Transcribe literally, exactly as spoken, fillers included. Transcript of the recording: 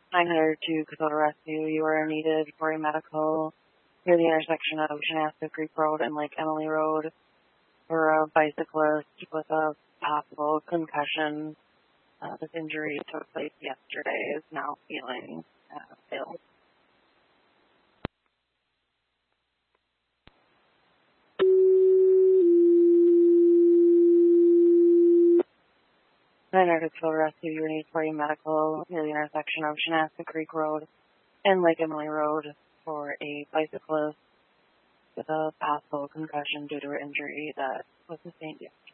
nine hundred two Casota Rescue. You are needed for a medical near the intersection of Shenastic Creek Road and Lake Emily Road for a bicyclist with a possible concussion. Uh, this injury took place yesterday. Is now feeling uh, ill. nine hundred Casota Rescue. You are needed for a medical near the intersection of Shenastic Creek Road and Lake Emily Road for a bicyclist with a possible concussion due to an injury that was sustained yesterday.